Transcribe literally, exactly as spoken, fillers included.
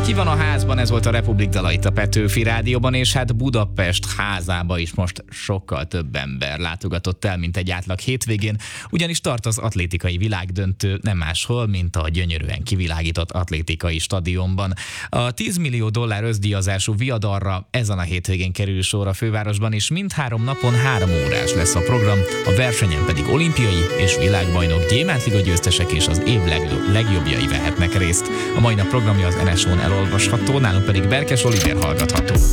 Ki van a házban? Ez volt a Republik dala itt a Petőfi Rádióban, és hát Budapest házába is most sokkal több ember látogatott el, mint egy átlag hétvégén, ugyanis tart az atlétikai világdöntő, nem máshol, mint a gyönyörűen kivilágított atlétikai stadionban. A tíz millió dollár összdíjazású viadalra ezen a hétvégén kerül sor a fővárosban, és mindhárom napon három órás lesz a program, a versenyen pedig olimpiai és világbajnok, gyémántliga győztesek és az év legjobb, legjobbjai vehetnek részt. A mai nap programja az en es o-n elolvasható, nálunk pedig Berkes Oliver hallgatható.